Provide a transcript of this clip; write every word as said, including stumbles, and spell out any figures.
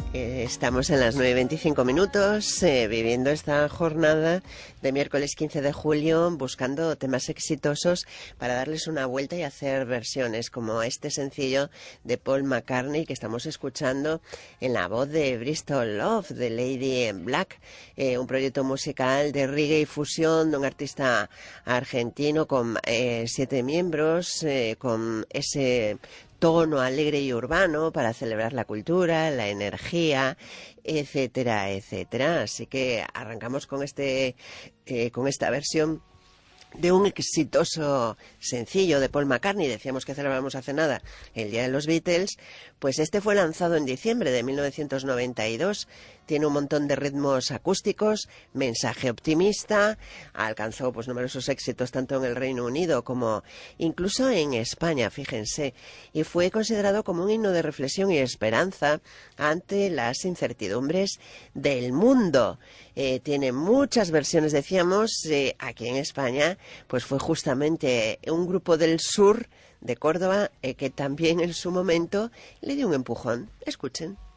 Eh, estamos en las nueve y veinticinco minutos, eh, viviendo esta jornada de miércoles quince de julio, buscando temas exitosos para darles una vuelta y hacer versiones, como este sencillo de Paul McCartney que estamos escuchando en la voz de Bristol Love, de Lady in Black, eh, un proyecto musical de reggae y fusión de un artista argentino con eh, siete miembros, eh, con ese tono alegre y urbano para celebrar la cultura, la energía, etcétera, etcétera. Así que arrancamos con este, eh, con esta versión de un exitoso sencillo de Paul McCartney. Decíamos que celebramos hace nada el Día de los Beatles, pues este fue lanzado en diciembre de mil novecientos noventa y dos, tiene un montón de ritmos acústicos, mensaje optimista, alcanzó pues numerosos éxitos tanto en el Reino Unido como incluso en España, fíjense, y fue considerado como un himno de reflexión y esperanza ante las incertidumbres del mundo. Eh, tiene muchas versiones, decíamos, eh, aquí en España pues fue justamente un grupo del sur de Córdoba eh, que también en su momento le dio un empujón. Escuchen.